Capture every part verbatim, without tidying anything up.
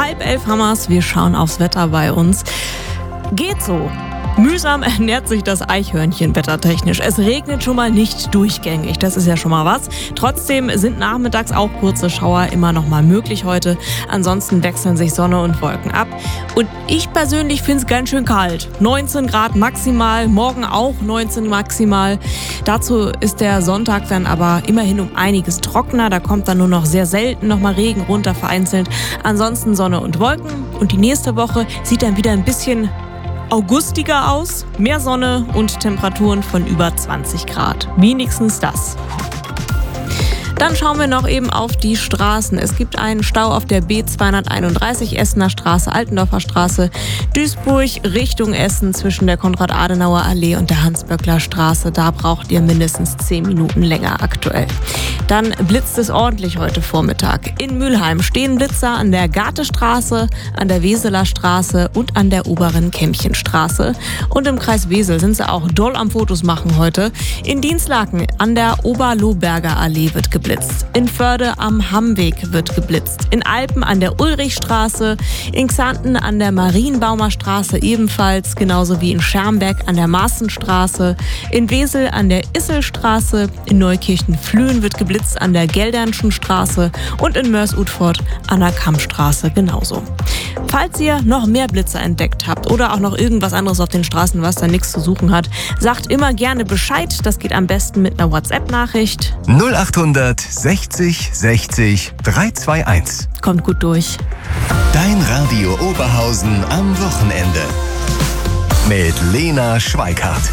Halb elf Hammers, wir schauen aufs Wetter bei uns. Geht so. Mühsam ernährt sich das Eichhörnchen wettertechnisch. Es regnet schon mal nicht durchgängig, das ist ja schon mal was. Trotzdem sind nachmittags auch kurze Schauer immer noch mal möglich heute. Ansonsten wechseln sich Sonne und Wolken ab. Und ich persönlich finde es ganz schön kalt. neunzehn Grad maximal, morgen auch neunzehn maximal. Dazu ist der Sonntag dann aber immerhin um einiges trockener. Da kommt dann nur noch sehr selten noch mal Regen runter vereinzelt. Ansonsten Sonne und Wolken. Und die nächste Woche sieht dann wieder ein bisschen augustiger aus, mehr Sonne und Temperaturen von über zwanzig Grad. Wenigstens das. Dann schauen wir noch eben auf die Straßen. Es gibt einen Stau auf der B zweihunderteinunddreißig, Essener Straße, Altendorfer Straße, Duisburg Richtung Essen zwischen der Konrad-Adenauer-Allee und der Hans-Böckler-Straße. Da braucht ihr mindestens zehn Minuten länger aktuell. Dann blitzt es ordentlich heute Vormittag. In Mülheim stehen Blitzer an der Gartestraße, an der Weseler Straße und an der oberen Kämmchenstraße. Und im Kreis Wesel sind sie auch doll am Fotos machen heute. In Dinslaken an der Oberlohberger Allee wird geblitzt. In Förde am Hammweg wird geblitzt. In Alpen an der Ulrichstraße, in Xanten an der Marienbaumer Straße ebenfalls, genauso wie in Schermbeck an der Maaßenstraße, in Wesel an der Isselstraße, in Neukirchen-Flöhen wird geblitzt an der Geldernschen Straße und in Mörs-Utford an der Kammstraße genauso. Falls ihr noch mehr Blitzer entdeckt habt oder auch noch irgendwas anderes auf den Straßen, was da nichts zu suchen hat, sagt immer gerne Bescheid. Das geht am besten mit einer WhatsApp-Nachricht. null achthundert sechzig sechzig dreihunderteinundzwanzig. Kommt gut durch. Dein Radio Oberhausen am Wochenende. Mit Lena Schweikart.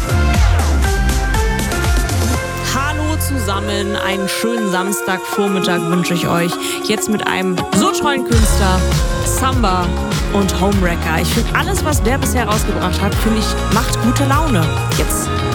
Hallo zusammen, einen schönen Samstagvormittag wünsche ich euch. Jetzt mit einem so tollen Künstler, Samba und Homewrecker. Ich finde, alles, was der bisher rausgebracht hat, finde ich, macht gute Laune. Jetzt